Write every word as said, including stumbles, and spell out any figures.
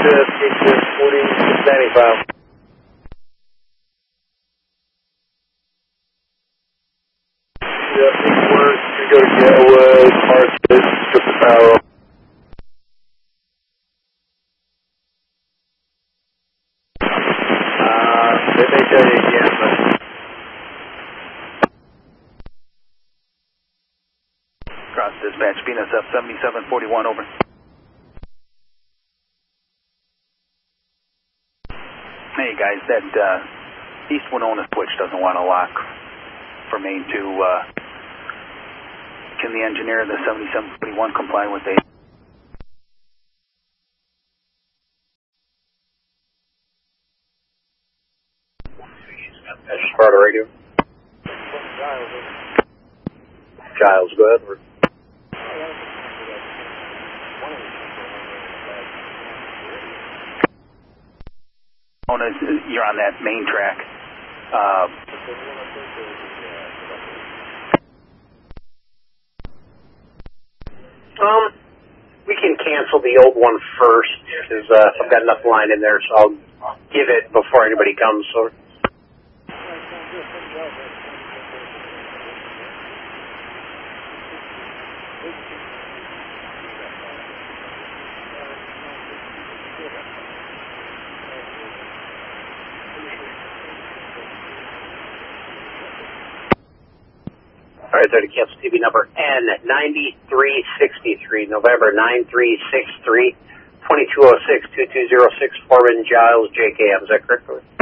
H S forty ninety-five. Yeah, we're going to go to Gatwood, March, strip the power off. Uh, they may tell you again, but... Cross dispatch, Venus F seventy-seven forty-one, over. Hey guys, that uh, East Winona switch doesn't want to lock for main two. Uh, can the engineer of the seventy-seven forty-one comply with a... That's Sparta radio. Giles, go ahead. You're on that main track. Uh, um, we can cancel the old one first, because uh, I've got enough line in there, so I'll give it before anybody comes. So. All right, there to cancel T V number N ninety-three sixty-three, November nine three six three, twenty-two oh six, two two zero six, Foreman Giles, J K M. Is that correct?